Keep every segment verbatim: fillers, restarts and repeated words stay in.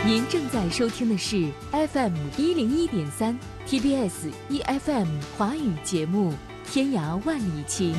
您正在收听的是 F M 一零一点三 T B S E F M 华语节目《天涯万里情》。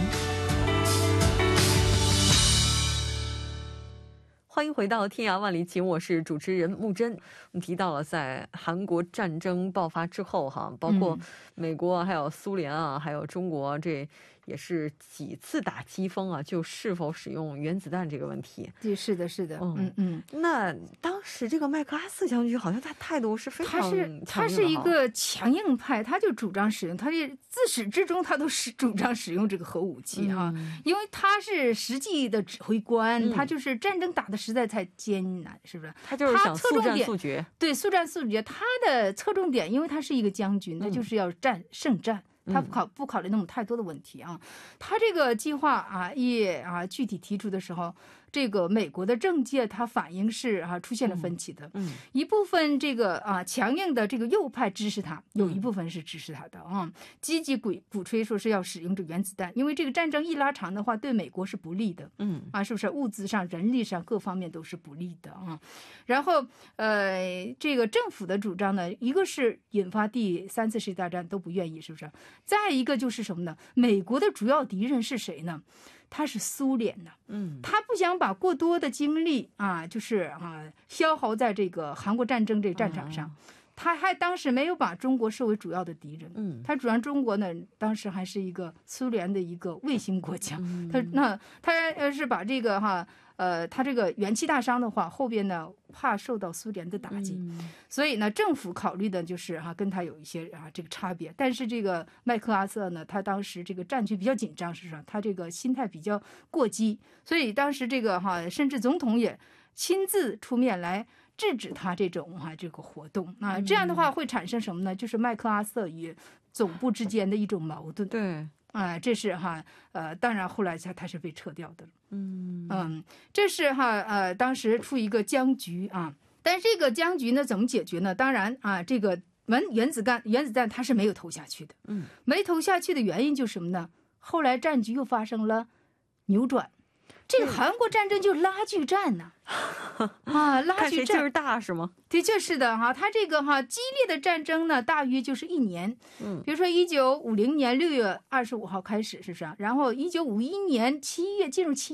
欢迎回到《天涯万里情》，我是主持人木真。我们提到了在韩国战争爆发之后，哈，包括美国、还有苏联啊，还有中国，这也是几次打机锋啊，就是否使用原子弹这个问题。 对，是的，是的，嗯嗯。 那当时这个麦克阿瑟将军好像他态度是非常他是他是一个强硬派，他就主张使用，他是自始至终他都是主张使用这个核武器啊，嗯、因为他是实际的指挥官，嗯、他就是战争打的实在太艰难，是不是？ 他就是想速战速决， 对，速战速决。他的侧重点，因为他是一个将军，他就是要战胜战。他不考不考虑那么太多的问题啊，他这个计划啊一啊具体提出的时候，这个美国的政界他反应是啊出现了分歧的，嗯，一部分这个啊强硬的这个右派支持他，有一部分是支持他的啊，积极鼓鼓吹说是要使用这原子弹，因为这个战争一拉长的话，对美国是不利的，嗯啊，是不是物资上、人力上各方面都是不利的啊？然后呃，这个政府的主张呢，一个是引发第三次世界大战都不愿意，是不是？再一个就是什么呢？美国的主要敌人是谁呢？他是苏联呢。嗯，他不想把过多的精力啊，就是啊，消耗在这个韩国战争这个战场上。嗯，他还当时没有把中国视为主要的敌人，嗯，他主张中国呢，当时还是一个苏联的一个卫星国家，嗯、他那他呃是把这个哈呃他这个元气大伤的话，后边呢怕受到苏联的打击，嗯、所以呢政府考虑的就是哈、啊、跟他有一些啊这个差别，但是这个麦克阿瑟呢，他当时这个战局比较紧张，是吧？他这个心态比较过激，所以当时这个哈、啊、甚至总统也亲自出面来制止他这种哈、啊、这个活动啊，这样的话会产生什么呢？就是麦克阿瑟与总部之间的一种矛盾。 对， 啊、呃，这是哈呃，当然后来他他是被撤掉的。嗯嗯，这是哈呃当时出一个僵局啊，但是这个僵局呢怎么解决呢？当然啊，这个原原子弹原子弹它是没有投下去的。嗯，没投下去的原因就是什么呢？后来战局又发生了扭转。这个韩国战争就是拉锯战呢、啊，啊，拉锯战，看谁劲儿大是吗？ 的确是的哈，它这个哈激烈的战争呢，大约就是一年。嗯，比如说一九五零年六月二十五号开始，是不是？然后一九五一年七月进入七。